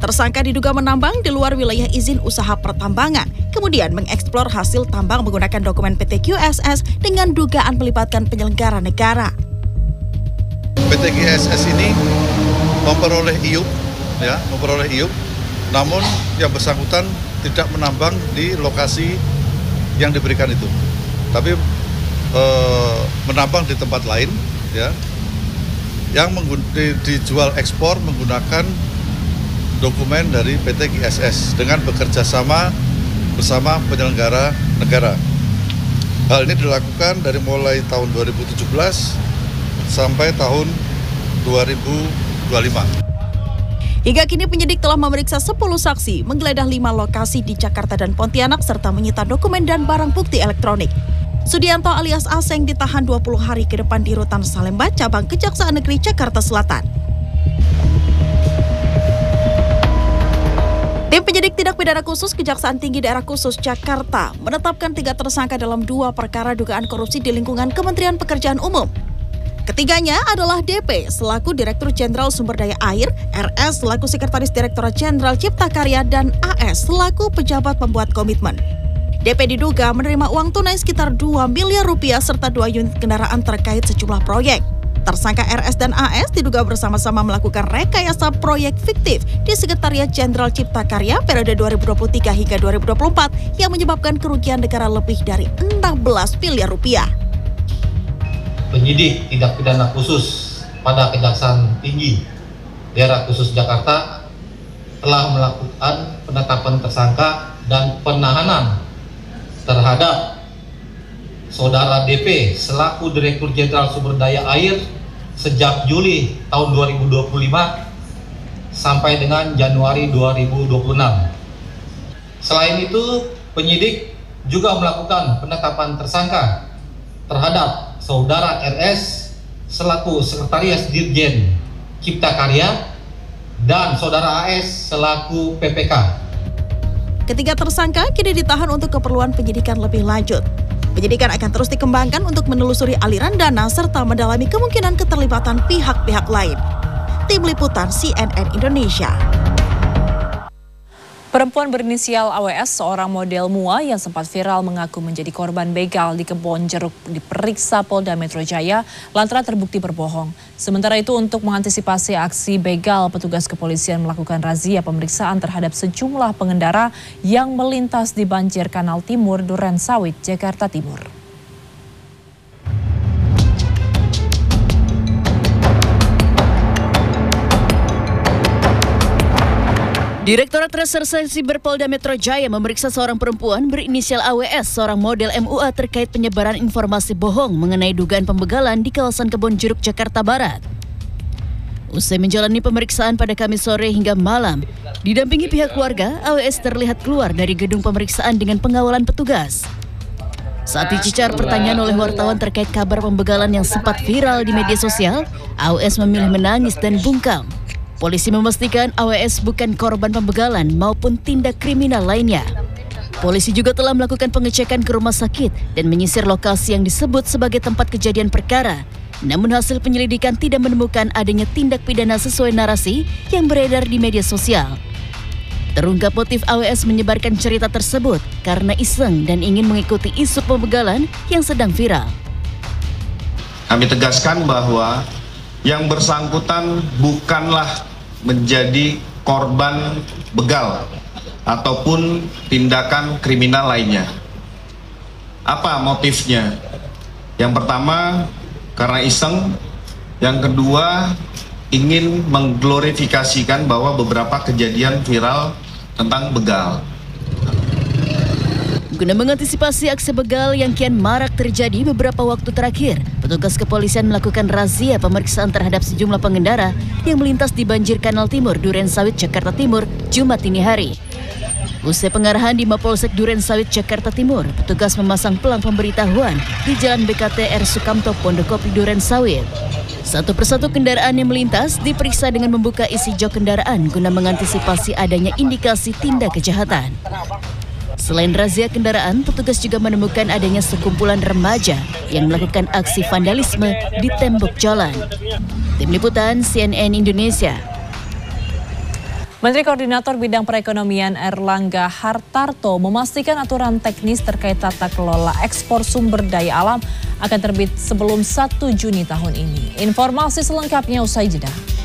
Tersangka diduga menambang di luar wilayah izin usaha pertambangan, kemudian mengeksplor hasil tambang menggunakan dokumen PT QSS dengan dugaan melibatkan penyelenggara negara. PT QSS ini memperoleh IUP, namun yang bersangkutan tidak menambang di lokasi yang diberikan itu, tapi menambang di tempat lain, yang dijual ekspor menggunakan dokumen dari PT QSS dengan bekerja sama bersama penyelenggara negara. Hal ini dilakukan dari mulai tahun 2017 sampai tahun 2025. Hingga kini penyidik telah memeriksa 10 saksi, menggeledah 5 lokasi di Jakarta dan Pontianak, serta menyita dokumen dan barang bukti elektronik. Sudianto alias Aseng ditahan 20 hari ke depan di Rutan Salemba, Cabang Kejaksaan Negeri Jakarta Selatan. Tim penyidik tindak pidana khusus Kejaksaan Tinggi Daerah Khusus Jakarta menetapkan 3 tersangka dalam 2 perkara dugaan korupsi di lingkungan Kementerian Pekerjaan Umum. Ketiganya adalah DP selaku Direktur Jenderal Sumber Daya Air, RS selaku Sekretaris Direktorat Jenderal Cipta Karya, dan AS selaku pejabat pembuat komitmen. DP diduga menerima uang tunai sekitar 2 miliar rupiah serta 2 unit kendaraan terkait sejumlah proyek. Tersangka RS dan AS diduga bersama-sama melakukan rekayasa proyek fiktif di Sekretariat Jenderal Cipta Karya periode 2023 hingga 2024 yang menyebabkan kerugian negara lebih dari 16 miliar rupiah. Penyidik tindak pidana khusus pada Kejaksaan Tinggi Daerah Khusus Jakarta telah melakukan penetapan tersangka dan penahanan terhadap Saudara DP selaku Direktur Jenderal Sumber Daya Air sejak Juli tahun 2025 sampai dengan Januari 2026. Selain itu, penyidik juga melakukan penetapan tersangka terhadap Saudara RS selaku Sekretaris Dirjen Cipta Karya dan Saudara AS selaku PPK. Ketiga tersangka kini ditahan untuk keperluan penyidikan lebih lanjut. Penyidikan akan terus dikembangkan untuk menelusuri aliran dana serta mendalami kemungkinan keterlibatan pihak-pihak lain. Tim Liputan CNN Indonesia. Perempuan berinisial AWS, seorang model MUA yang sempat viral mengaku menjadi korban begal di Kebonjeruk diperiksa Polda Metro Jaya lantaran terbukti berbohong. Sementara itu untuk mengantisipasi aksi begal, petugas kepolisian melakukan razia pemeriksaan terhadap sejumlah pengendara yang melintas di banjir Kanal Timur, Durensawit, Jakarta Timur. Direktorat Reserse Siber Polda Metro Jaya memeriksa seorang perempuan berinisial AWS, seorang model MUA terkait penyebaran informasi bohong mengenai dugaan pembegalan di kawasan Kebonjeruk, Jakarta Barat. Usai menjalani pemeriksaan pada Kamis sore hingga malam, didampingi pihak keluarga, AWS terlihat keluar dari gedung pemeriksaan dengan pengawalan petugas. Saat dicecar pertanyaan oleh wartawan terkait kabar pembegalan yang sempat viral di media sosial, AWS memilih menangis dan bungkam. Polisi memastikan AWS bukan korban pembegalan maupun tindak kriminal lainnya. Polisi juga telah melakukan pengecekan ke rumah sakit dan menyisir lokasi yang disebut sebagai tempat kejadian perkara. Namun hasil penyelidikan tidak menemukan adanya tindak pidana sesuai narasi yang beredar di media sosial. Terungkap motif AWS menyebarkan cerita tersebut karena iseng dan ingin mengikuti isu pembegalan yang sedang viral. Kami tegaskan bahwa yang bersangkutan bukanlah menjadi korban begal ataupun tindakan kriminal lainnya. Apa motifnya? Yang pertama, karena iseng. Yang kedua, ingin mengglorifikasikan bahwa beberapa kejadian viral tentang begal. Guna mengantisipasi aksi begal yang kian marak terjadi beberapa waktu terakhir, petugas kepolisian melakukan razia pemeriksaan terhadap sejumlah pengendara yang melintas di banjir Kanal Timur, Durensawit, Jakarta Timur, Jumat dini hari. Usai pengarahan di Mapolsek Durensawit, Jakarta Timur, petugas memasang pelang pemberitahuan di Jalan BKT R. Sukamto, Pondokopi, Durensawit. Satu persatu kendaraan yang melintas diperiksa dengan membuka isi jok kendaraan guna mengantisipasi adanya indikasi tindak kejahatan. Selain razia kendaraan, petugas juga menemukan adanya sekumpulan remaja yang melakukan aksi vandalisme di tembok jalan. Tim Liputan CNN Indonesia. Menteri Koordinator Bidang Perekonomian Erlangga Hartarto memastikan aturan teknis terkait tata kelola ekspor sumber daya alam akan terbit sebelum 1 Juni tahun ini. Informasi selengkapnya usai jeda.